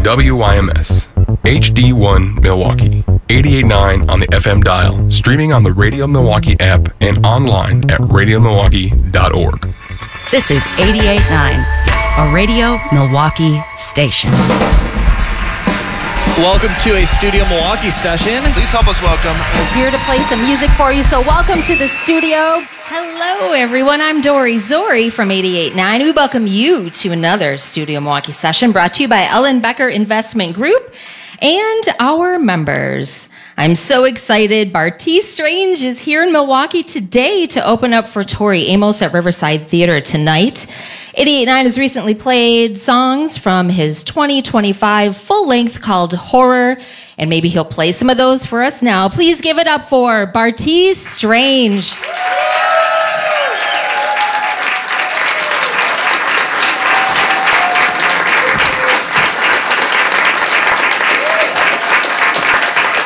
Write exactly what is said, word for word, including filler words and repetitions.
W Y M S, H D one Milwaukee, eighty-eight point nine on the F M dial, streaming on the Radio Milwaukee app and online at radio milwaukee dot org. This is eighty-eight point nine, a Radio Milwaukee station. Welcome to a Studio Milwaukee session. Please help us welcome. We're here to play some music for you, so welcome to the studio. Hello, everyone. I'm Dory Zori from eighty-eight point nine. We welcome you to another Studio Milwaukee session brought to you by Ellen Becker Investment Group and our members. I'm so excited. Bartees Strange is here in Milwaukee today to open up for Tori Amos at Riverside Theater tonight. eighty-eight point nine has recently played songs from his twenty twenty-five full-length called Horror, and maybe he'll play some of those for us now. Please give it up for Bartees Strange.